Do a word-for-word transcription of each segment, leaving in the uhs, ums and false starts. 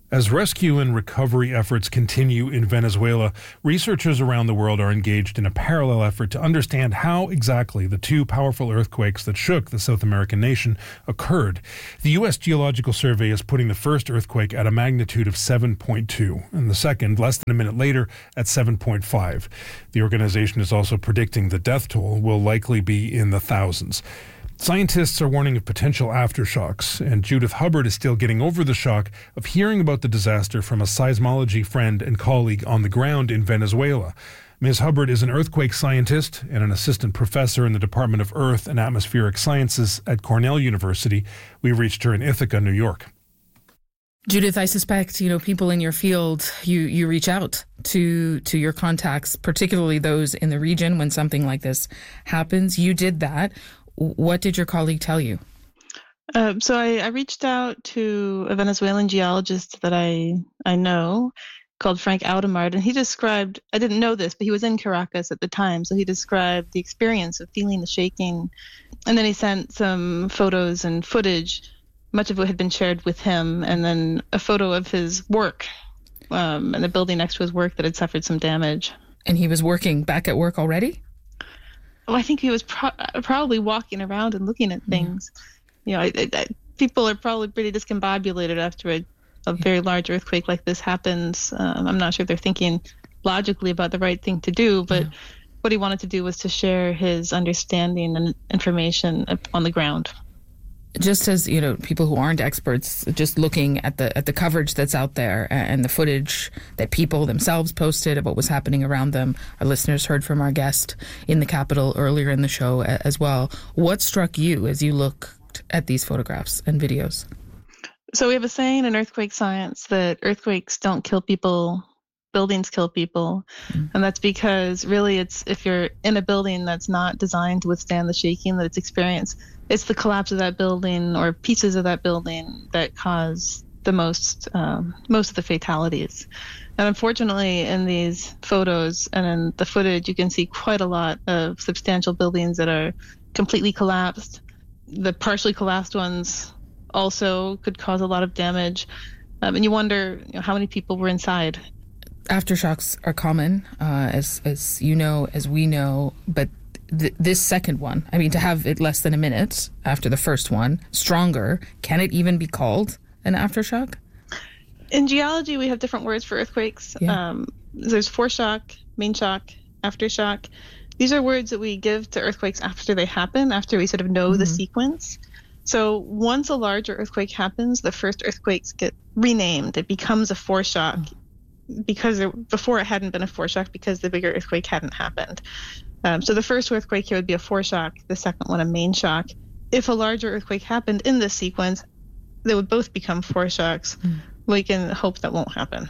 As rescue and recovery efforts continue in Venezuela, researchers around the world are engaged in a parallel effort to understand how exactly the two powerful earthquakes that shook the South American nation occurred. The U S Geological Survey is putting the first earthquake at a magnitude of seven point two, and the second, less than a minute later, at seven point five. The organization is also predicting the death toll will likely be in the thousands. Scientists are warning of potential aftershocks, and Judith Hubbard is still getting over the shock of hearing about the disaster from a seismology friend and colleague on the ground in Venezuela. Miz Hubbard is an earthquake scientist and an assistant professor in the Department of Earth and Atmospheric Sciences at Cornell University. We reached her in Ithaca, New York. Judith, I suspect, you know, people in your field, you, you reach out to to your contacts, particularly those in the region when something like this happens. You did that. What did your colleague tell you? Um, so I, I reached out to a Venezuelan geologist that I I know called Frank Audemard, and he described, I didn't know this, but he was in Caracas at the time, so he described the experience of feeling the shaking. And then he sent some photos and footage, much of it had been shared with him, and then a photo of his work um, and the building next to his work that had suffered some damage. And he was working back at work already? Well, I think he was pro- probably walking around and looking at things. Mm. You know, I, I, I, people are probably pretty discombobulated after a, a very large earthquake like this happens. Um, I'm not sure if they're thinking logically about the right thing to do, but yeah. What he wanted to do was to share his understanding and information on the ground. Just as, you know, people who aren't experts, just looking at the at the coverage that's out there and the footage that people themselves posted of what was happening around them, our listeners heard from our guest in the Capitol earlier in the show as well. What struck you as you looked at these photographs and videos? So we have a saying in earthquake science that earthquakes don't kill people, buildings kill people. Mm. And that's because really it's if you're in a building that's not designed to withstand the shaking that it's experienced, it's the collapse of that building or pieces of that building that cause the most um, most of the fatalities. And unfortunately, in these photos and in the footage, you can see quite a lot of substantial buildings that are completely collapsed. The partially collapsed ones also could cause a lot of damage. Um, and you wonder, you know, how many people were inside. Aftershocks are common, uh, as as you know, as we know, but th- this second one, I mean, to have it less than a minute after the first one, stronger, can it even be called an aftershock? In geology, we have different words for earthquakes. Yeah. Um, there's foreshock, main shock, aftershock. These are words that we give to earthquakes after they happen, after we sort of know mm-hmm. the sequence. So once a larger earthquake happens, the first earthquakes get renamed. It becomes a foreshock. Mm-hmm. Because it, before it hadn't been a foreshock because the bigger earthquake hadn't happened. Um, so the first earthquake here would be a foreshock, the second one a main shock. If a larger earthquake happened in this sequence, they would both become foreshocks. Mm. We can hope that won't happen.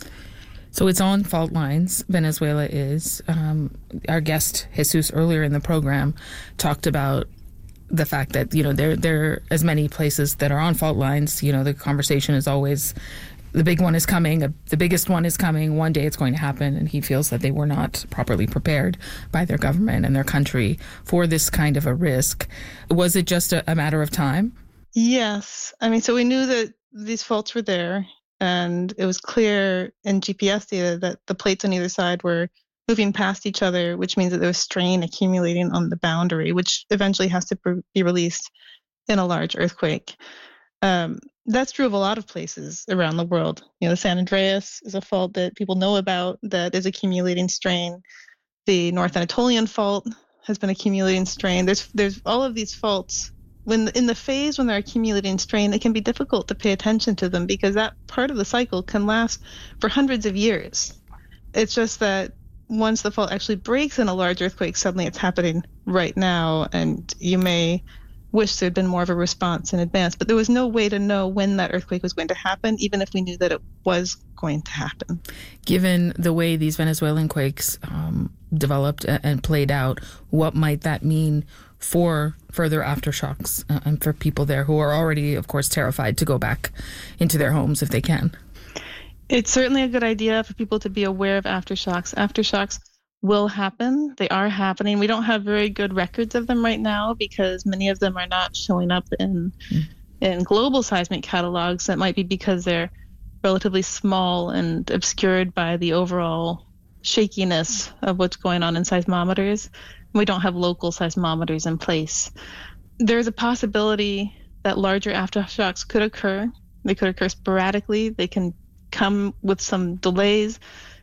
So it's on fault lines, Venezuela is. Um, our guest, Jesus, earlier in the program, talked about the fact that, you know, there, there are as many places that are on fault lines. You know, the conversation is always, the big one is coming, uh, the biggest one is coming, one day it's going to happen, and he feels that they were not properly prepared by their government and their country for this kind of a risk. Was it just a, a matter of time? Yes. I mean, so we knew that these faults were there, and it was clear in G P S data that the plates on either side were moving past each other, which means that there was strain accumulating on the boundary, which eventually has to be released in a large earthquake. Um, that's true of a lot of places around the world. You know, the San Andreas is a fault that people know about that is accumulating strain. The North Anatolian fault has been accumulating strain. There's there's all of these faults. When in the phase when they're accumulating strain, it can be difficult to pay attention to them because that part of the cycle can last for hundreds of years. It's just that once the fault actually breaks in a large earthquake, suddenly it's happening right now, and you may wish there had been more of a response in advance. But there was no way to know when that earthquake was going to happen, even if we knew that it was going to happen. Given the way these Venezuelan quakes um, developed and played out, what might that mean for further aftershocks uh, and for people there who are already, of course, terrified to go back into their homes if they can? It's certainly a good idea for people to be aware of aftershocks. Aftershocks will happen. They are happening. We don't have very good records of them right now because many of them are not showing up in mm. in global seismic catalogs. That might be because they're relatively small and obscured by the overall shakiness of what's going on in seismometers. We don't have local seismometers in place. There's a possibility that larger aftershocks could occur. They could occur sporadically. They can come with some delays.